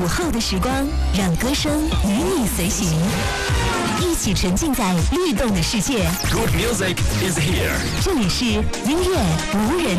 午后的时光，让歌声与你随行，一起沉浸在律动的世界。 Good music is here。 这里是音乐无人